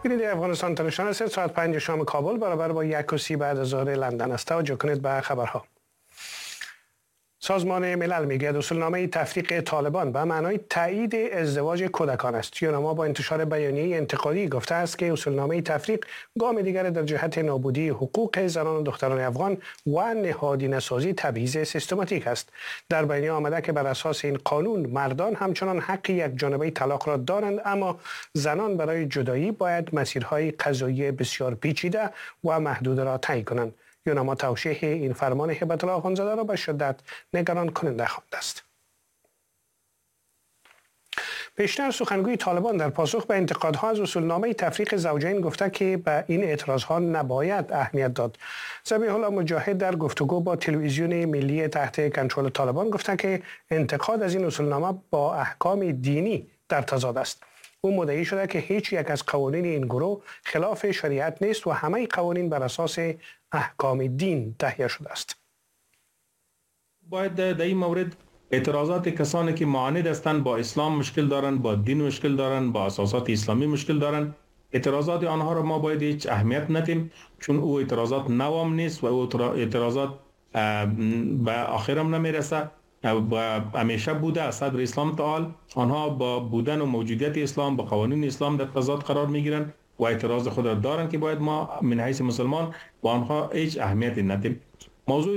بینید افغانستان اینترنشنال است. ساعت 5 شام کابل برابر با 1:30 بعد از ظهر لندن است. توجه کنید به خبرها. سازمان ملل میگوید اصولنامه تفریق طالبان به معنای تایید ازدواج کودکان است. یوناما با انتشار بیانیه انتقادی گفته است که اصولنامه تفریق گام دیگر در جهت نابودی حقوق زنان و دختران افغان و نهادینه‌سازی تبعیض سیستماتیک است. در بیانیه آمده که بر اساس این قانون مردان همچنان حق یک جانبه طلاق را دارند، اما زنان برای جدایی باید مسیرهای قضایی بسیار پیچیده و محدود را طی کنند. یوناما توشیح این فرمان هبت الله اخوندزاده را به شدت نگران کننده خوانده است. پیشتر سخنگوی طالبان در پاسخ به انتقادها از اصولنامه تفریق زوجین گفته که به این اعتراضها نباید اهمیت داد. ذبیح الله مجاهد در گفتگو با تلویزیون ملی تحت کنترل طالبان گفته که انتقاد از این اصولنامه با احکام دینی در تضاد است. او مدعی شده که هیچ یک از قوانین این گروه خلاف شریعت نیست و همه قوانین بر اساس احکام دین تهیه شده است. باید در این مورد اعتراضات کسانی که معاند هستند، با اسلام مشکل دارند، با دین مشکل دارند، با اساسات اسلامی مشکل دارند، اعتراضات آنها را ما باید هیچ اهمیت ندیم، چون او اعتراضات نوام نیست و او اعتراضات به آخر هم نمیرسه و همیشه بوده از صدر اسلام تعال. آنها با بودن و موجودیت اسلام با قوانین اسلام در تضاد قرار میگیرند و اعتراض خود را دارند که باید ما من حیث مسلمان با آنها هیچ اهمیتی ندیم. موضوع